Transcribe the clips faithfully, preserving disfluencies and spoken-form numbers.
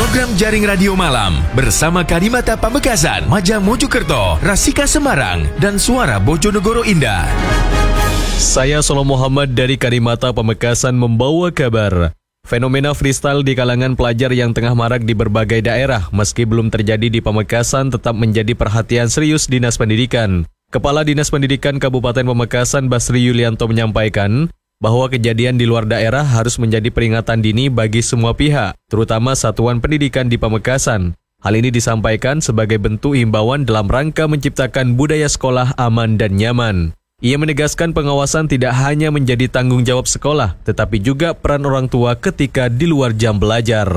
Program Jaring Radio Malam bersama Karimata Pamekasan, Maja Mojokerto, Rasika Semarang, dan Suara Bojonegoro Indah. Saya Solo Muhammad dari Karimata Pamekasan membawa kabar. Fenomena freestyle di kalangan pelajar yang tengah marak di berbagai daerah, meski belum terjadi di Pamekasan, tetap menjadi perhatian serius Dinas Pendidikan. Kepala Dinas Pendidikan Kabupaten Pamekasan Basri Yulianto menyampaikan bahwa kejadian di luar daerah harus menjadi peringatan dini bagi semua pihak, terutama satuan pendidikan di Pamekasan. Hal ini disampaikan sebagai bentuk himbauan dalam rangka menciptakan budaya sekolah aman dan nyaman. Ia menegaskan pengawasan tidak hanya menjadi tanggung jawab sekolah, tetapi juga peran orang tua ketika di luar jam belajar.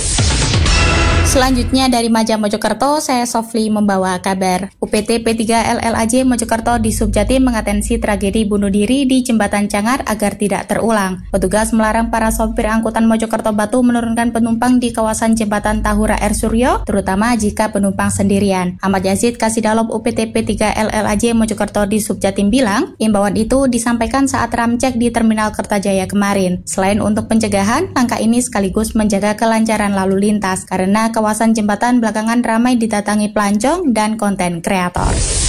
Selanjutnya dari Maja Mojokerto, saya Sofli membawa kabar. U P T P tiga L L A J Mojokerto di Subjatim mengatensi tragedi bunuh diri di Jembatan Cangar agar tidak terulang. Petugas melarang para sopir angkutan Mojokerto Batu menurunkan penumpang di kawasan Jembatan Tahura Air Suryo, terutama jika penumpang sendirian. Ahmad Yazid, Kasidalob U P T P tiga L L A J Mojokerto di Subjatim bilang, imbauan itu disampaikan saat ramcek di Terminal Kertajaya kemarin. Selain untuk pencegahan, langkah ini sekaligus menjaga kelancaran lalu lintas karena kawasan jembatan belakangan ramai didatangi pelancong dan konten kreator.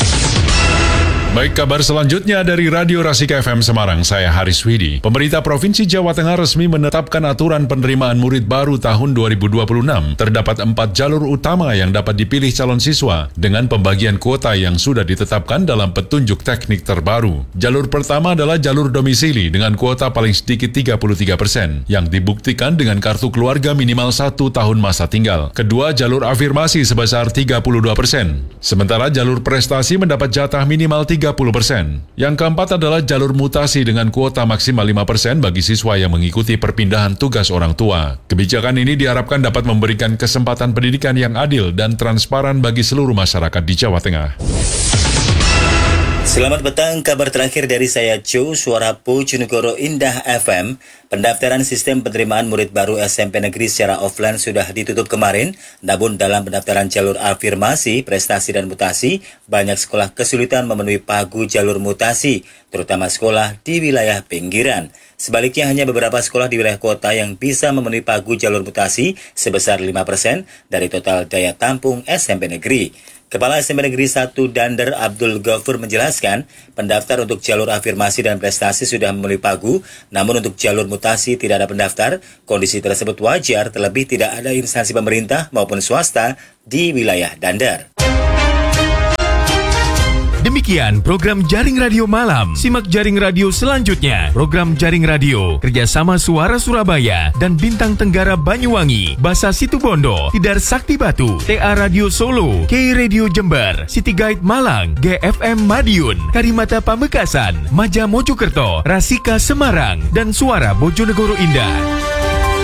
Baik, kabar selanjutnya dari Radio Rasika F M Semarang, saya Haris Widi. Pemerintah Provinsi Jawa Tengah resmi menetapkan aturan penerimaan murid baru tahun dua ribu dua puluh enam. Terdapat empat jalur utama yang dapat dipilih calon siswa dengan pembagian kuota yang sudah ditetapkan dalam petunjuk teknik terbaru. Jalur pertama adalah jalur domisili dengan kuota paling sedikit tiga puluh tiga persen yang dibuktikan dengan kartu keluarga minimal satu tahun masa tinggal. Kedua, jalur afirmasi sebesar tiga puluh dua persen. Sementara jalur prestasi mendapat jatah minimal tiga puluh persen. Yang keempat adalah jalur mutasi dengan kuota maksimal lima persen bagi siswa yang mengikuti perpindahan tugas orang tua. Kebijakan ini diharapkan dapat memberikan kesempatan pendidikan yang adil dan transparan bagi seluruh masyarakat di Jawa Tengah. Selamat petang, kabar terakhir dari saya Joe, Suara Bojonegoro Indah F M. Pendaftaran sistem penerimaan murid baru S M P negeri secara offline sudah ditutup kemarin, namun dalam pendaftaran jalur afirmasi, prestasi dan mutasi, banyak sekolah kesulitan memenuhi pagu jalur mutasi, terutama sekolah di wilayah pinggiran. Sebaliknya hanya beberapa sekolah di wilayah kota yang bisa memenuhi pagu jalur mutasi sebesar lima persen dari total daya tampung S M P negeri. Kepala S M P Negeri satu Dander Abdul Ghafur menjelaskan, pendaftar untuk jalur afirmasi dan prestasi sudah memenuhi pagu, namun untuk jalur mutasi tidak ada pendaftar. Kondisi tersebut wajar, terlebih tidak ada instansi pemerintah maupun swasta di wilayah Dander. Demikian program Jaring Radio Malam. Simak Jaring Radio selanjutnya. Program Jaring Radio kerjasama Suara Surabaya dan Bintang Tenggara Banyuwangi, Basa Situbondo, Tidar Sakti Batu, T A Radio Solo, K Radio Jember, City Guide Malang, G F M Madiun, Karimata Pamekasan, Maja Mojokerto, Rasika Semarang, dan Suara Bojonegoro Indah.